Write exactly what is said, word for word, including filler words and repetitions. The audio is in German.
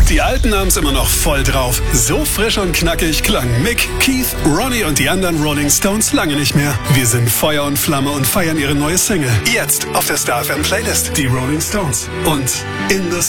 Die Alten haben's immer noch voll drauf. So frisch und knackig klang Mick, Keith, Ronnie und die anderen Rolling Stones lange nicht mehr. Wir sind Feuer und Flamme und feiern ihre neue Single. Jetzt auf der Star F M Playlist. Die Rolling Stones. Und In the